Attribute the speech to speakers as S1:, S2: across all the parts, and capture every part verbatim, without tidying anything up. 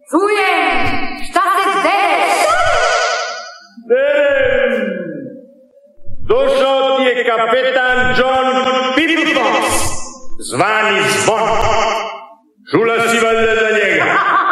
S1: Čujem! Šta se dereš?
S2: Derem! Došao ti je kapetan John Pippox, zvani Zvon. Čula si valjda za njega?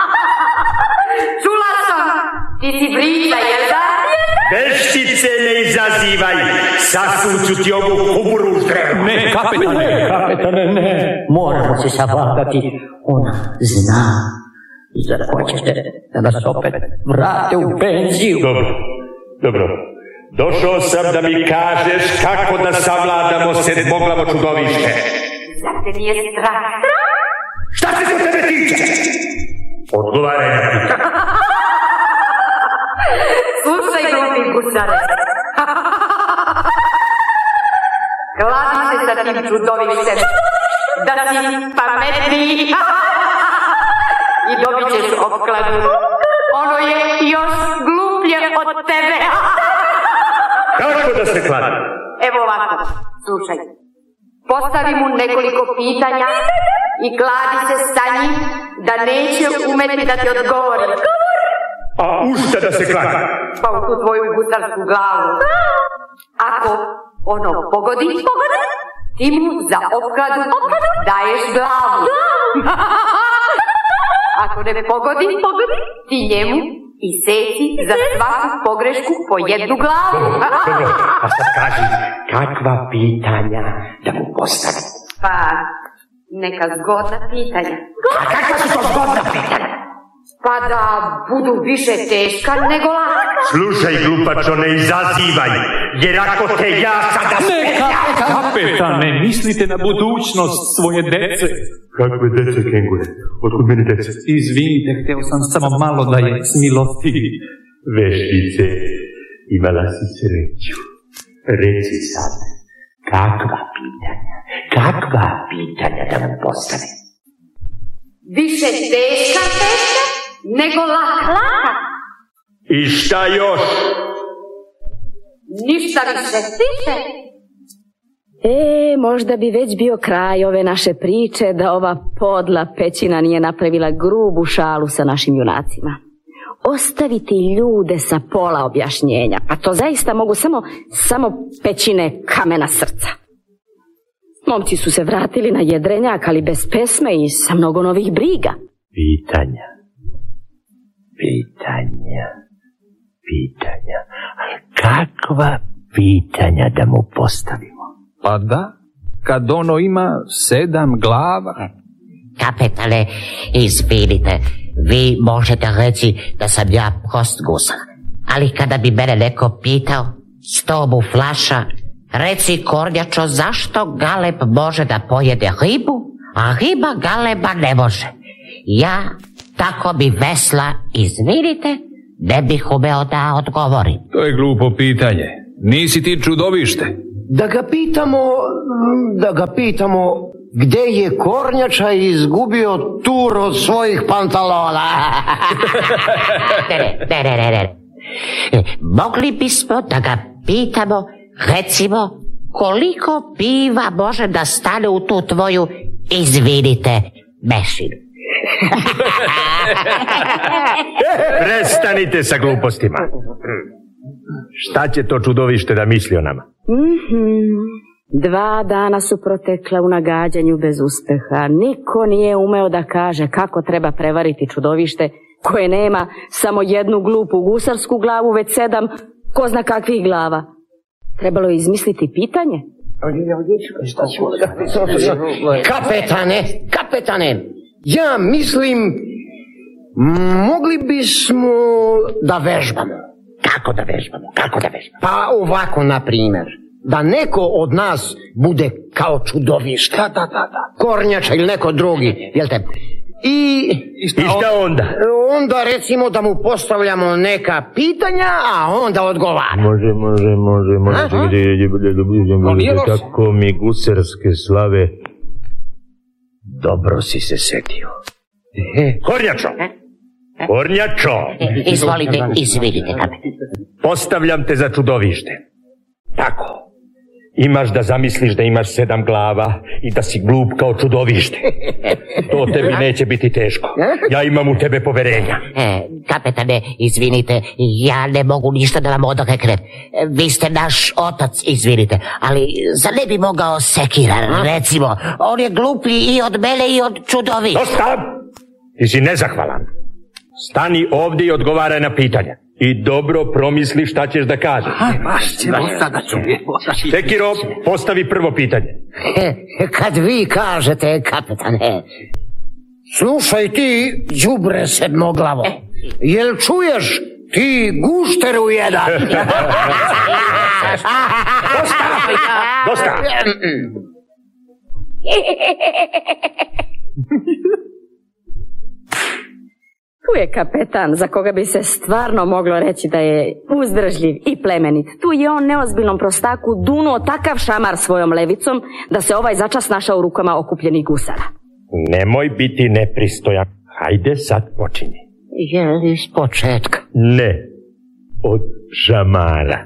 S1: Čula sam! Ti si brica, jel da?
S2: Veštice ne izazivaj, sasunću ti ovu kuburu u ždrevu.
S3: Ne, kapetane,
S4: kapetane, ne. Moramo se savladati. Ona zna. Zar hoćete da nas opet vrate u penziju?
S2: Dobro, dobro. Došao sam da mi kažeš kako da savladamo sedmoglavo čudovište.
S1: Zar te nije strah?
S2: Šta se do tebe tiče? Odgovaraj na pitanje.
S1: Slušaj, glupi gusare. Kladi se sa tim čudovištem, da si pametniji i dobit ćeš opkladu. Ono je još gluplje od tebe.
S2: Kako da se kladi?
S1: Evo ovako, slušaj. Postavi mu nekoliko pitanja i kladi se sa njim da neće umeti da ti odgovori.
S2: A u šta da se kladi?
S1: Pa u tu tvoju gusarsku glavu. Ako ono pogodi, ti mu za opkladu daješ glavu. Ako ne pogodi, ti njemu iseci za svaku pogrešku po jednu glavu.
S2: Dobro, a sad kaži, kakva pitanja da mu postavi?
S1: Pa, neka zgodna pitanja.
S2: A kakva su to zgodna pitanja?
S1: Pa da budu više teška nego laka.
S2: Slušaj, glupačo, ne izazivaj, jer ako te ja sada spetljam...
S3: kapetane, mislite na budućnost svoje dece.
S2: Kakve dece, kengure? Otkud meni dece?
S3: Izvinite, hteo sam samo malo da je smilosti.
S2: Veštice, imala si sreću. Reci sad, kakva pitanja, kakva pitanja da mu postavi?
S1: Više teška, teška nego laka. Laka?
S2: I šta još?
S1: Ništa više, više.
S5: E, možda bi već bio kraj ove naše priče da ova podla pećina nije napravila grubu šalu sa našim junacima. Ostaviti ljude sa pola objašnjenja, pa to zaista mogu samo, samo pećine kamena srca. Momci su se vratili na jedrenjak, ali bez pesme i sa mnogo novih briga.
S2: Pitanja, pitanja, pitanja, ali kakva pitanja da mu postavimo?
S3: Pa da, kad ono ima sedam glava.
S4: Kapetane, izvinite, vi možete reći da sam ja prost gusar. Ali kada bi mene neko pitao, sto mu flaša, reci Kornjačo, zašto galeb može da pojede ribu, a riba galeba ne može? Ja, tako bi vesla, izvinite, ne bih umeo da odgovorim.
S3: To je glupo pitanje. Nisi ti čudovište.
S6: Da ga pitamo, da ga pitamo gde je Kornjača izgubio tur od svojih pantalona.
S4: ne, ne, ne, ne, ne. Mogli bismo da ga pitamo, recimo, koliko piva može da stane u tu tvoju, izvinite, mešinu.
S2: Prestanite sa glupostima. Šta će to čudovište da misli o nama?
S5: Mm-hmm. Dva dana su protekla u nagađanju bez uspeha. Niko nije umeo da kaže kako treba prevariti čudovište koje nema samo jednu glupu gusarsku glavu, već sedam ko zna kakvih glava. Trebalo je izmisliti pitanje.
S6: Kapetane, kapetane, ja mislim mogli bismo da vežbamo.
S4: Kako da vežbamo? Kako da vežbamo?
S6: Pa ovako, na primjer, da neko od nas bude kao čudovište. Da, da, da, da. Kornjača ili neko drugi, jel te? I,
S2: I šta onda?
S6: Onda recimo da mu postavljamo neka pitanja, a onda odgovara.
S2: Može, može, može, može. Kako mi gusarske slave. Dobro si se setio. Kornjačo! Kornjačo!
S4: Izvolite, izvinite.
S2: Postavljam te za čudovište. Tako. Imaš da zamisliš da imaš sedam glava i da si glup kao čudovište. To tebi neće biti teško. Ja imam u tebe poverenja.
S4: E, kapetane, izvinite, ja ne mogu ništa da vam odreknem. Vi ste naš otac, izvinite, ali za ne bi mogao Sekira, recimo. On je gluplji i od mene i od čudovišta.
S2: Dosta! Ti si nezahvalan. Stani ovdje i odgovaraj na pitanja. I dobro promisli šta ćeš da kažeš. Sekiro, postavi prvo pitanje.
S6: Kad vi kažete, kapetane, slušaj ti, đubre sedmoglavo, jel čuješ ti gušteru jedan?
S2: Dosta! Dosta!
S5: Tu je kapetan za koga bi se stvarno moglo reći da je uzdržljiv i plemenit. Tu je on neozbiljnom prostaku dunuo takav šamar svojom levicom da se ovaj začas našao u rukama okupljenih gusara.
S2: Nemoj biti nepristojan. Hajde sad počinji.
S4: Je iz početka.
S2: Ne, od šamara.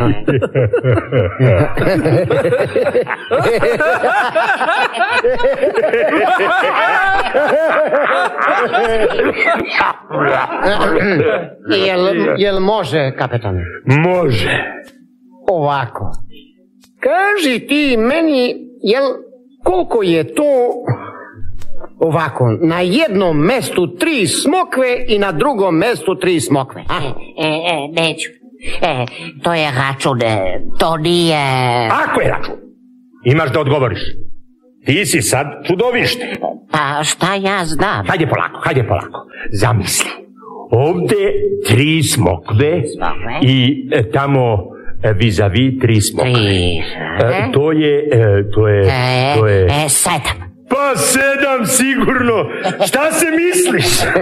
S6: Jel, jel može, kapetane?
S2: Može.
S6: Ovako. Kaži ti meni, jel, koliko je to ovako, na jednom mestu tri smokve i na drugom mestu tri smokve?
S4: A? E, e, neću. E, to je račun, e, to nije...
S2: Ako je račun, imaš da odgovoriš. Ti si sad čudovište.
S4: Pa šta ja znam?
S2: Hajde polako, hajde polako. Zamisli. Ovde tri smokve
S4: Smokve.
S2: i e, tamo e, vis-a-vis tri smokve.
S4: Tri,
S2: E, to je, e, to je,
S4: E,
S2: to je...
S4: e, sedam.
S2: Pa sedam sigurno. Šta se misliš?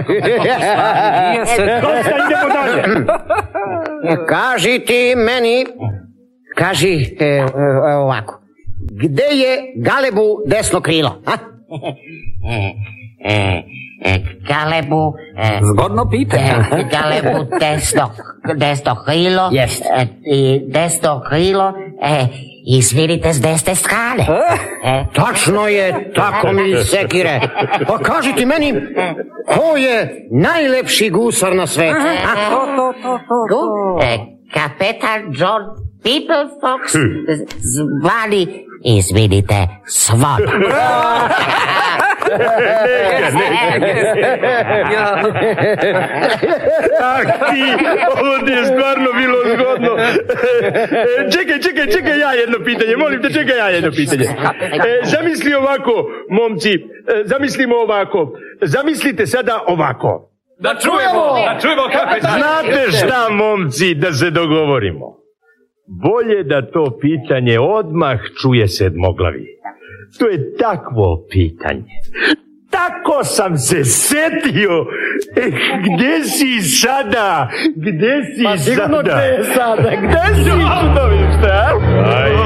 S2: Dosta, idemo dalje.
S6: Kaži ti meni, kaži e, e, ovako, gde je Galebu desno krilo? A?
S4: E, e, e, Galebu... E,
S3: Zgodno pitanje.
S4: e, Galebu desno, desno krilo.
S6: Jest.
S4: E, i desno krilo, e, izvinite s desne strane. E,
S6: Tačno je, tako mi Sekire. Pa kaži ti meni, ko je najlepši gusar na svetu? A?
S4: Gu, e, kapetan John Peoplefox, zvani, izvinite, Svon.
S2: Ah ti, ovo ti je stvarno bilo zgodno. E, čekaj, čekaj, čekaj ja jedno pitanje, molim te, čekaj ja jedno pitanje. E, zamisli ovako, momci, e, zamislimo ovako, zamislite sada ovako.
S3: Da čujemo, da čujemo kapetan.
S2: Znate šta, momci, da se dogovorimo? Bolje da to pitanje odmah čuje sedmoglavi. To je takvo pitanje. Tako sam se setio. Eh, gde si sada? Gde si sada? Pa sigurno gde je sada? Gde si čudovište? Aj,